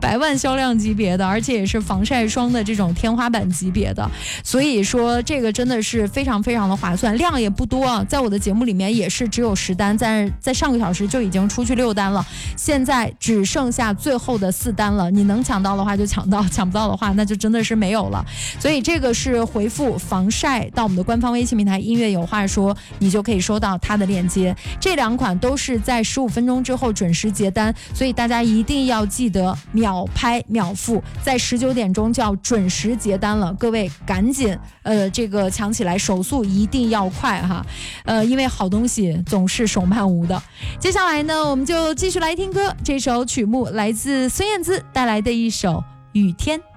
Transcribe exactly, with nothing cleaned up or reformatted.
百万销量级别的，而且也是防晒霜的这种天花板级别的，所以说这个真的是非常非常的划算，量也不多，在我的节目里面也是只有十单，在在上个小时就已经出去六单了，现在只剩下最后的四单了，你能抢到的话就抢到，抢不到的话那就真的是没有了。所以这个是回复防晒到我们的官方微信平台音乐有话说，你就可以收到它的链接。这两款都是在十五分钟之后准时结单，所以大家一定要记得秒拍秒付，在十九点钟就要准时结单了，各位赶紧呃这个抢起来，手速一定要快哈，呃因为好东西总是手慢无的。接下来呢，我们就继续来听歌，这首曲目来自孙燕姿带来的一首雨天。